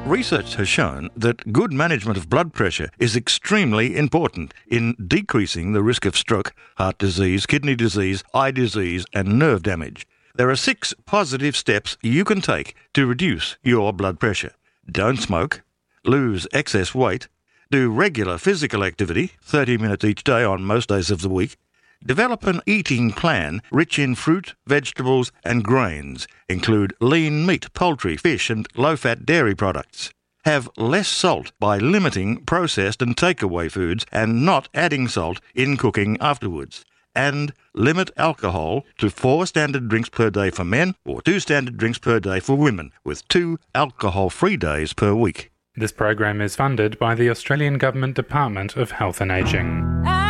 Research has shown that good management of blood pressure is extremely important in decreasing the risk of stroke, heart disease, kidney disease, eye disease, and nerve damage. There are 6 positive steps you can take to reduce your blood pressure. Don't smoke, lose excess weight, do regular physical activity, 30 minutes each day on most days of the week, develop an eating plan rich in fruit, vegetables and grains. Include lean meat, poultry, fish and low-fat dairy products. Have less salt by limiting processed and takeaway foods and not adding salt in cooking afterwards. And limit alcohol to 4 standard drinks per day for men or 2 standard drinks per day for women, with 2 alcohol-free days per week. This program is funded by the Australian Government Department of Health and Ageing.